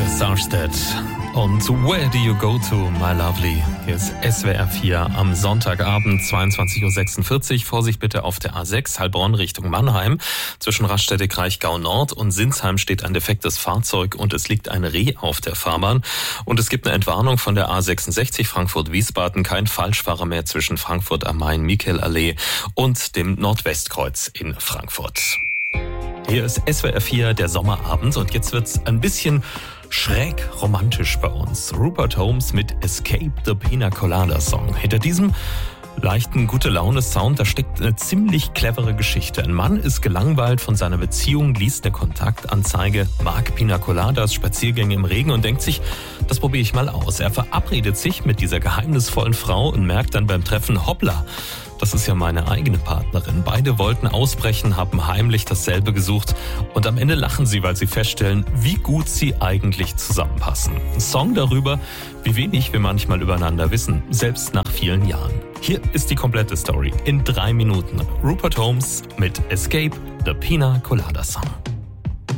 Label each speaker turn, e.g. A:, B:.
A: Sarstedt und Where Do You Go To, My Lovely? Hier ist SWR 4 am Sonntagabend, 22.46 Uhr. Vorsicht bitte auf der A6, Heilbronn Richtung Mannheim. Zwischen Raststätte-Kraichgau Nord und Sinsheim steht ein defektes Fahrzeug und es liegt ein Reh auf der Fahrbahn. Und es gibt eine Entwarnung von der A66 Frankfurt-Wiesbaden. Kein Falschfahrer mehr zwischen Frankfurt am Main, Michaelallee und dem Nordwestkreuz in Frankfurt. Hier ist SWR 4, der Sommerabend, und jetzt wird's ein bisschen schräg romantisch bei uns. Rupert Holmes mit Escape the Pina Colada Song. Hinter diesem leichten Gute-Laune-Sound, da steckt eine ziemlich clevere Geschichte. Ein Mann ist gelangweilt von seiner Beziehung, liest eine Kontaktanzeige, mag Pina Coladas, Spaziergänge im Regen und denkt sich, das probiere ich mal aus. Er verabredet sich mit dieser geheimnisvollen Frau und merkt dann beim Treffen, hoppla, das ist ja meine eigene Partnerin. Beide wollten ausbrechen, haben heimlich dasselbe gesucht und am Ende lachen sie, weil sie feststellen, wie gut sie eigentlich zusammenpassen. Ein Song darüber, wie wenig wir manchmal übereinander wissen, selbst nach vielen Jahren. Hier ist die komplette Story in 3 Minuten. Rupert Holmes mit Escape the Pina Colada Song.